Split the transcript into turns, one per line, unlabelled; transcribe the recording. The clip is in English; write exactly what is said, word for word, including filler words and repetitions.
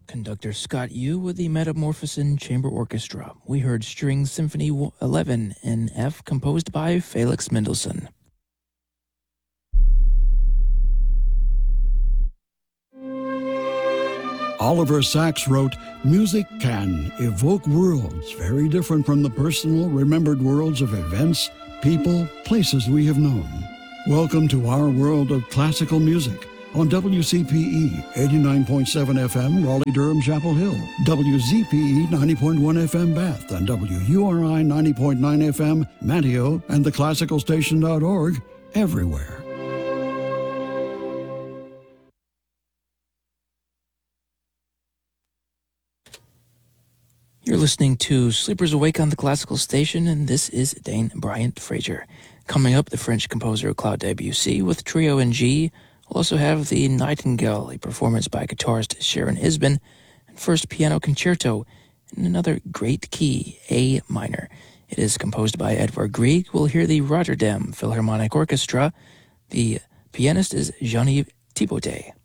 Conductor Scott Yu with the Metamorphosin Chamber Orchestra. We heard String Symphony eleven in F, composed by Felix Mendelssohn.
Oliver Sacks wrote, "Music can evoke worlds very different from the personal, remembered worlds of events, people, places we have known." Welcome to our world of classical music on W C P E eighty-nine point seven F M, Raleigh-Durham, Chapel Hill, W Z P E ninety point one F M, Bath, and W U R I ninety point nine F M, Manteo, and the classical station dot org, everywhere.
You're listening to Sleepers Awake on the Classical Station, and this is Dane Bryant Fraser. Coming up, the French composer Claude Debussy with Trio in G. We'll also have the Nightingale, a performance by guitarist Sharon Isbin, and first piano concerto in another great key, A minor. It is composed by Edvard Grieg. We'll hear the Rotterdam Philharmonic Orchestra. The pianist is Jean-Yves Thibaudet.